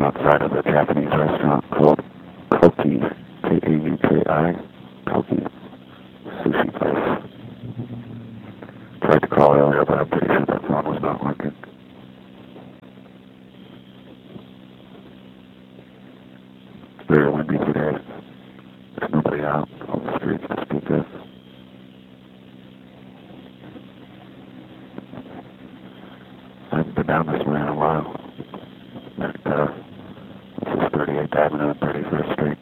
outside of a Japanese restaurant called Koki, K-A-U-K-I, Koki Sushi Place. Tried to call earlier, but I'm pretty sure that phone was not working. It's very windy today. There's nobody out on the streets to speak of. I haven't been down this way in a while. This is 38th Avenue and 31st Street.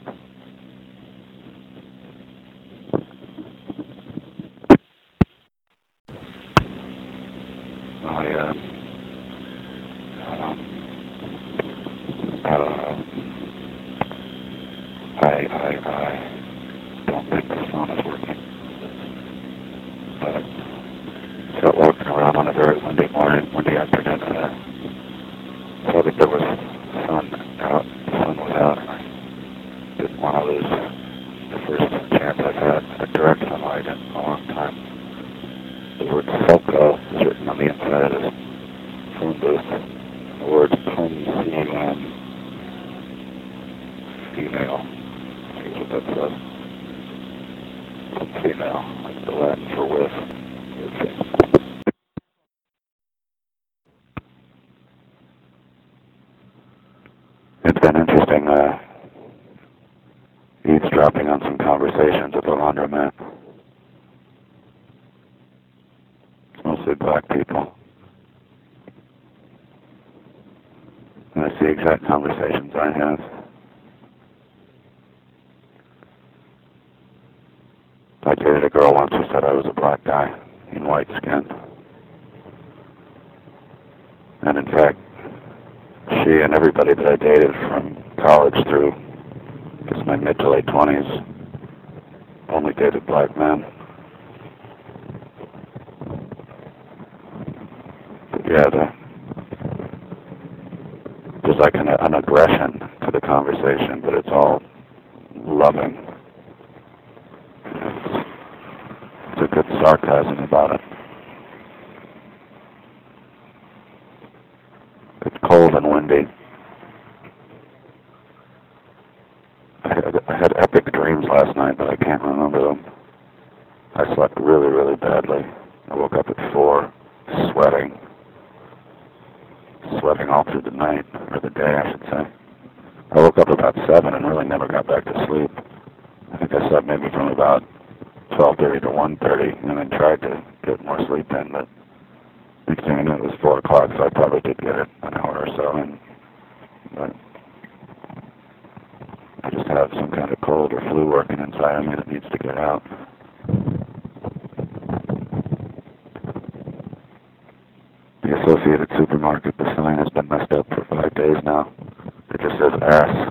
I don't think the phone is working. But so walking around on a very windy morning, windy afternoon, saw that there was sun out. The sun was out. I didn't want to lose the first chance I've had at direct sunlight in a long time. The word Selco is written on the inside of the phone booth. The word C-O-M, female. Here's what that says. Female, like the Latin for with. It's been interesting eavesdropping on some conversations at the laundromat. It's mostly black people. And I see exact conversations I have. I dated a girl once who said I was a black guy in white skin. And in fact, she and everybody that I dated from college through just my mid to late 20s only dated black men. But yeah, there's like an aggression to the conversation, but it's all loving. There's a good sarcasm about it. It's cold and windy. I had epic dreams last night, but I can't remember them. I slept really, really badly. I woke up at 4, sweating all through the night, or the day, I should say. I woke up about 7 and really never got back to sleep. I think I slept maybe from about 12:30 to 1:30, and then tried to get more sleep in, but next thing I knew it was 4 o'clock, so I probably did get it an hour or so in. But I just have some kind of cold or flu working inside of me that needs to get out. The Associated Supermarket, the sign has been messed up for 5 days now. It just says ass.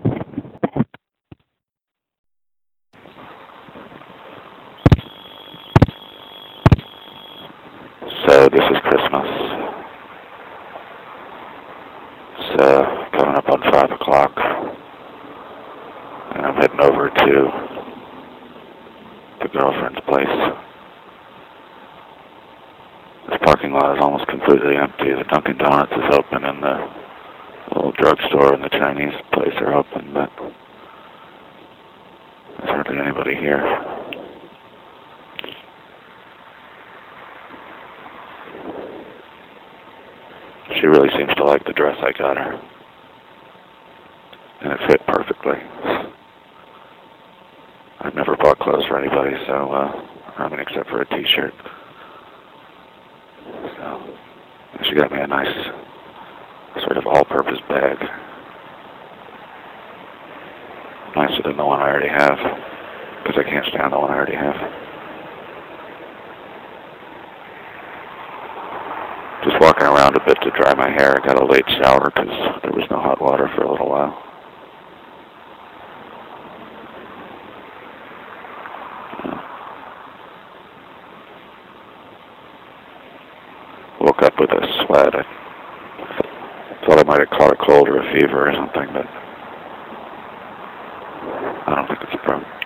So this is Christmas. It's coming up on 5 o'clock. And I'm heading over to the girlfriend's place. This parking lot is almost completely empty. The Dunkin' Donuts is open and the little drugstore and the Chinese place are open, but there's hardly anybody here. She really seems to like the dress I got her. And it fit perfectly. I've never bought clothes for anybody, so, except for a t-shirt. So, she got me a nice, sort of all-purpose bag. Nicer than the one I already have, because I can't stand the one I already have. Just walking around a bit to dry my hair. I got a late shower because there was no hot water for a little while. Woke up with a sweat. I thought I might have caught a cold or a fever or something, but I don't think it's a problem.